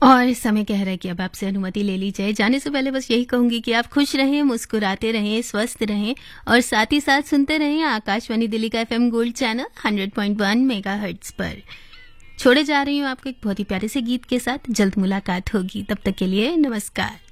और समय कह रहा है कि अब आपसे अनुमति ले ली जाए। जाने से पहले बस यही कहूंगी कि आप खुश रहें, मुस्कुराते रहें, स्वस्थ रहें और साथ ही साथ सुनते रहें आकाशवाणी दिल्ली का FM गोल्ड चैनल 100.1 मेगाहर्ट्ज पर। छोड़े जा रही हूँ आपको एक बहुत ही प्यारे से गीत के साथ। जल्द मुलाकात होगी, तब तक के लिए नमस्कार।